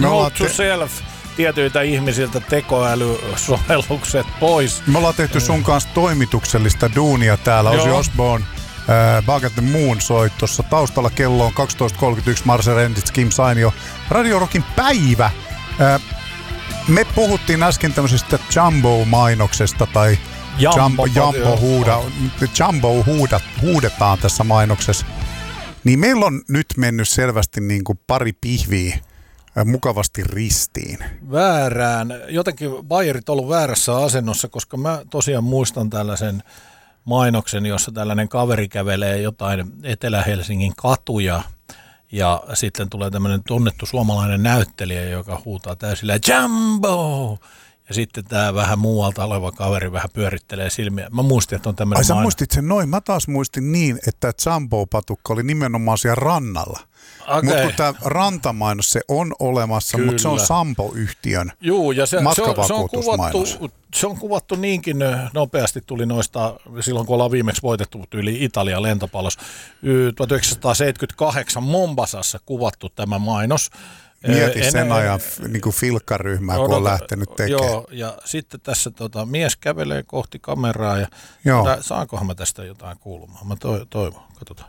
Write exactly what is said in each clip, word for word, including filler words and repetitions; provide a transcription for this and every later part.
Note to self. Tietyiltä ihmisiltä tekoälysovellukset pois. Me ollaan tehty sun kanssa toimituksellista duunia täällä. Ozzy Osbourne, äh, Bug at the Moon soi tuossa taustalla. Kello on kaksitoista kolmekymmentäyksi, Marse Rendits, Kim Sainio. Radio Rockin päivä. Äh, me puhuttiin äsken tämmöisestä Jumbo-mainoksesta tai Jumbo, Jumbo, huuda, Jumbo huuda, huudetaan tässä mainoksessa. Niin meillä on nyt mennyt selvästi niin kuin pari pihviä mukavasti ristiin. Väärään. Jotenkin Bayerit on ollut väärässä asennossa, koska mä tosiaan muistan tällaisen mainoksen, jossa tällainen kaveri kävelee jotain Etelä-Helsingin katuja ja sitten tulee tämmöinen tunnettu suomalainen näyttelijä, joka huutaa täysillä Jumbo! Ja sitten tämä vähän muualta oleva kaveri vähän pyörittelee silmiä. Mä muistin, että on tämmöinen Ai sä maino. muistit sen noin. Mä taas muistin niin, että Jumbo-patukka oli nimenomaan siellä rannalla. Okay. Mutta kun tämä rantamainos, se on olemassa, Kyllä. mutta se on Sampo-yhtiön Juu, ja se, matkavakuutusmainos. Se on, kuvattu, se on kuvattu niinkin nopeasti, tuli noista, silloin kun ollaan viimeksi voitettu yli Italian lentopallossa. tuhatyhdeksänsataaseitsemänkymmentäkahdeksan Mombasassa kuvattu tämä mainos. Mieti en, sen en, ajan niin kuin filkkaryhmää, kun on lähtenyt tekemään. Joo, ja sitten tässä tota, mies kävelee kohti kameraa ja tää, saankohan mä tästä jotain kuulumaan? Mä to, toivon, katsotaan.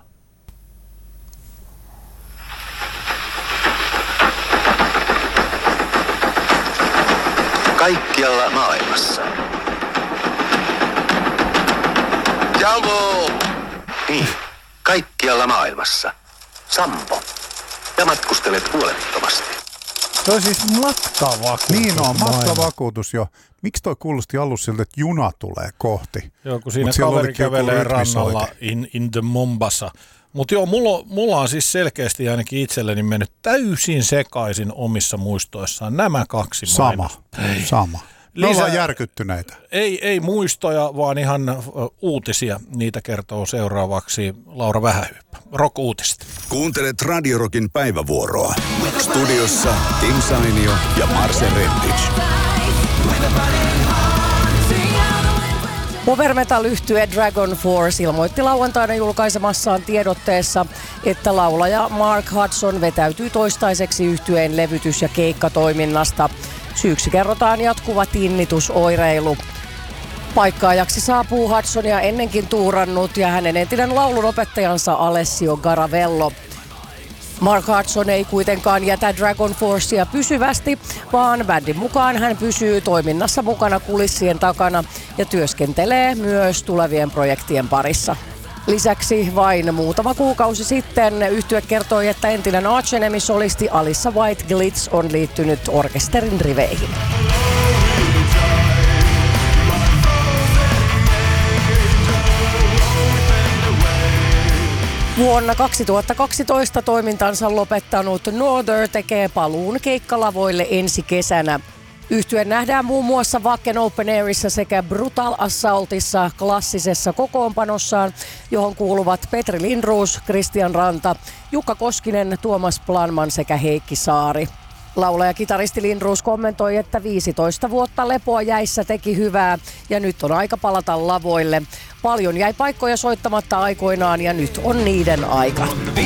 Kaikkialla maailmassa. Jumbo! Niin, kaikkialla maailmassa. Sampo. Ja matkustelet huolettomasti. Se on siis matkavakuutus. Niin on, matkavakuutus jo. Miksi toi kuulosti alussa siltä, että juna tulee kohti? Joo, kun siinä kaveri kävelee rannalla in, in the Mombasa. Mutta joo, mulla, mulla on siis selkeästi ainakin itselleni mennyt täysin sekaisin omissa muistoissaan nämä kaksi mainosta. Sama, sama. Me Lisä, ollaan järkyttyneitä. Ei, ei muistoja, vaan ihan uh, uutisia. Niitä kertoo seuraavaksi Laura Vähähyyppä. Rock-uutiset. Kuuntelet Radio Rockin päivävuoroa. Studiossa Tim Sainio ja Marse Rendits. Power Metal-yhtye Dragon Force ilmoitti lauantaina julkaisemassaan tiedotteessa, että laulaja Mark Hudson vetäytyy toistaiseksi yhtyeen levytys- ja keikkatoiminnasta. Syyksi kerrotaan jatkuva tinnitusoireilu. Paikkaajaksi saapuu Hudsonia ennenkin tuurannut ja hänen entinen laulunopettajansa Alessio Garavello. Mark Hudson ei kuitenkaan jätä Dragon Forcea pysyvästi, vaan bändin mukaan hän pysyy toiminnassa mukana kulissien takana ja työskentelee myös tulevien projektien parissa. Lisäksi vain muutama kuukausi sitten yhtye kertoi, että entinen Arch Enemy-solisti Alissa White Glitz on liittynyt orkesterin riveihin. Vuonna kaksituhattakaksitoista toimintansa lopettanut Norther tekee paluun keikkalavoille ensi kesänä. Yhtye nähdään muun muassa Wacken Open Airissa sekä Brutal Assaultissa klassisessa kokoonpanossaan, johon kuuluvat Petri Lindroos, Kristian Ranta, Jukka Koskinen, Tuomas Planman sekä Heikki Saari. Laulaja-kitaristi Lindroos kommentoi, että viisitoista vuotta lepoa jäissä teki hyvää ja nyt on aika palata lavoille. Paljon jäi paikkoja soittamatta aikoinaan ja nyt on niiden aika.